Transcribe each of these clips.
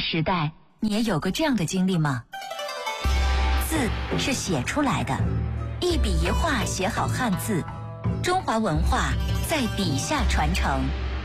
时代，你也有过这样的经历吗？字是写出来的，一笔一画写好汉字，中华文化在笔下传承。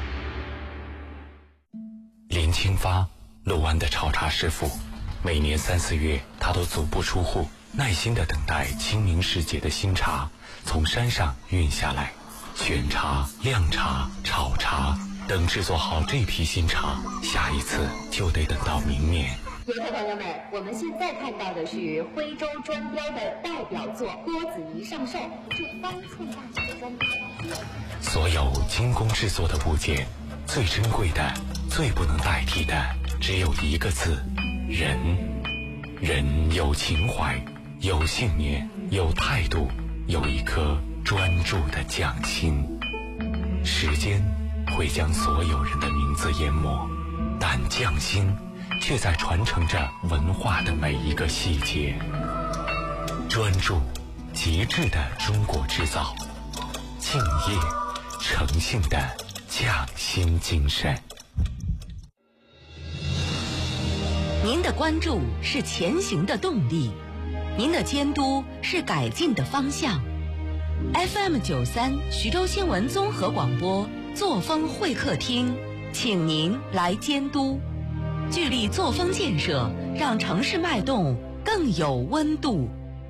林清发，六湾的炒茶师傅，每年3、4月他都足不出户，耐心地等待清明时节的新茶从山上运下来，选茶、晾茶、炒茶，等制作好这批新茶，下一次就得等到明年。 游客朋友们，我们现在看到的是徽州专标的代表作郭子仪上寿，是方寸大小的专标。 所有精工制作的物件，最珍贵的、最不能代替的，只有一个字：人。人有情怀，有信念，有态度，有一颗专注的匠心。时间会将所有人的名字淹没，但匠心却在传承着文化的每一个细节。专注，极致的中国制造，敬业，诚信的匠心精神。 您的关注是前行的动力，您的监督是改进的方向。FM93徐州新闻综合广播作风会客厅，请您来监督，聚力作风建设，让城市脉动更有温度。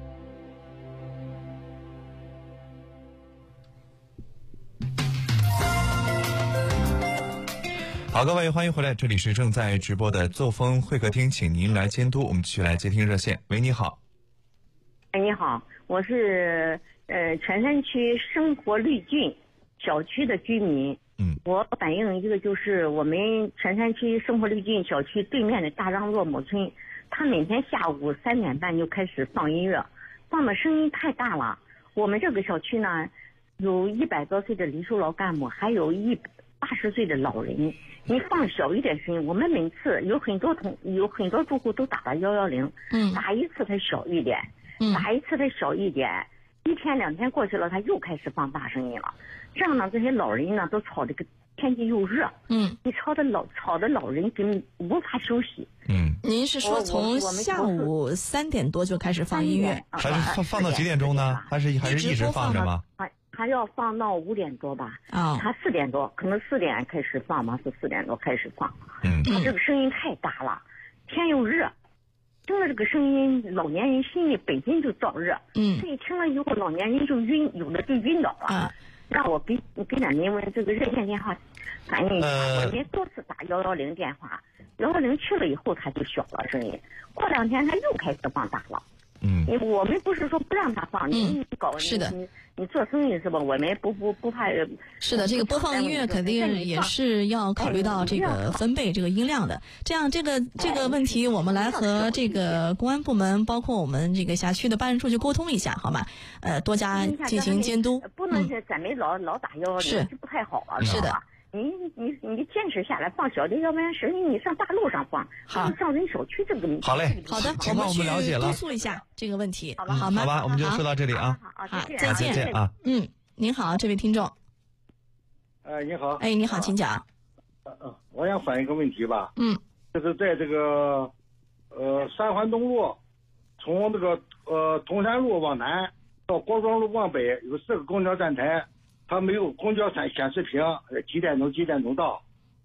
好，各位欢迎回来，这里是正在直播的作风会客厅，请您来监督。我们继续来接听热线。喂，你好。 你好，我是泉山区生活绿郡小区的居民。我反映一个，就是我们泉山区生活绿郡小区对面的大张若某村，他每天下午3点半就开始放音乐，放的声音太大了。我们这个小区呢，有100多岁的离休老干部，还有80岁的老人。你放小一点声音，我们每次有很多住户都打了110，打一次它小一点，打一次它小一点，1天2天过去了，他又开始放大声音了。这样呢，这些老人呢都吵这个天气又热，你吵的老人根本无法休息。 您是说从下午3点多就开始放音乐， 还是放到几点钟呢？还是一直放着吗？ 他要放到5点多吧，他4点多，可能4点开始放嘛，是4点多开始放。他这个声音太大了，天又热，听了这个声音，老年人心里本身就燥热，所以听了以后，老年人就晕，有的就晕倒了。让我给您问这个热线电话反映一下，我连多次打110电话，110去了以后，他就小了声音，过2天他又开始放大了。我们不是说不让他放，你搞是的， 你做生意是吧？我们不怕。 是的，这个播放音乐肯定也是要考虑到这个分贝这个音量的。这样这个问题，我们来和这个公安部门，包括我们这个辖区的办事处去沟通一下，好吗？多加进行监督。 不能是咱们老打110，就不太好了。 是的。 你坚持下来放小的，要不然声音你上大路上放，上人小区这个。 好嘞， 好的， 情况我们了解了， 督促一下这个问题，好吗？ 好吧，我们就说到这里啊。 好， 再见啊。 您好，这位听众。 你好。 你好，请讲。 我想反映一个问题吧。就是在这个三环东路，从这个通山路往南到国庄路往北有4个公交站台。他没有公交显示屏，几点钟到？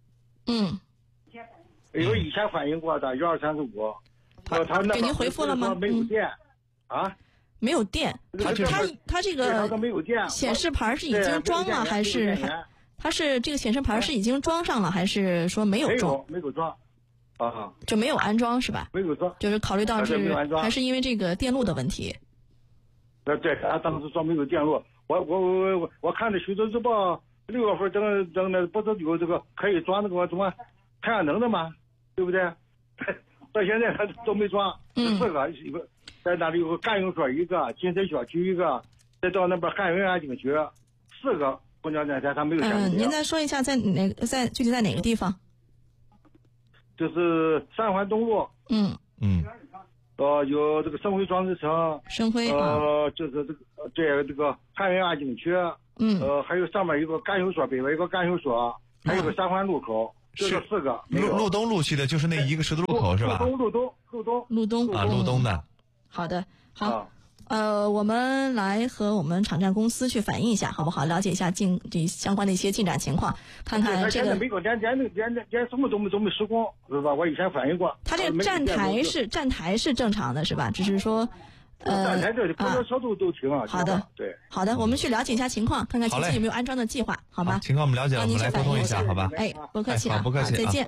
有以前反映过的1235，他那给您回复了吗？ 没有电啊？ 没有电，他这个没有电， 显示牌是已经装了还是？他是这个显示牌是已经装上了还是说没有装？ 没有装啊， 就没有安装是吧？ 没有装， 就是考虑到还是因为这个电路的问题。 对，他当时说没有电路。我看的《徐州日报》6月份整的，不是有这个可以装那个什么太阳能的吗？对不对？到现在他都没装，4个一个，在那里有个干用所一个，金森小区一个，再到那边汉源安景区，4个公交站台他没有显示屏。 您再说一下具体在哪个地方？ 就是三环东路。有这个生辉装置城，就是这个汉源安景区，还有上面一个干休所，北边一个干休所，还有个3环路口， 就是4个。 路东路区的，就是那一个十字路口是吧？ 路东啊，路东的。 好的，好。我们来和我们场站公司去反映一下，好不好？了解一下相关的一些进展情况，看看这个。 每个连什么都没施工，是吧？我以前反映过。 他这个站台是正常的，是吧？只是说， 站台这公交车都停了。 好的， 对， 好的，我们去了解一下情况，看看前期有没有安装的计划，好吧？ 情况我们了解了，我们来沟通一下，好吧？ 哎，不客气啊， 好，不客气， 再见。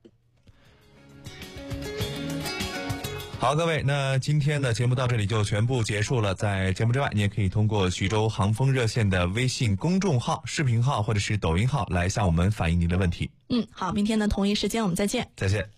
好，各位，那今天的节目到这里就全部结束了。在节目之外，你也可以通过徐州航风热线的微信公众号、视频号或者是抖音号来向我们反映您的问题。 好，明天的同一时间我们再见。 再见。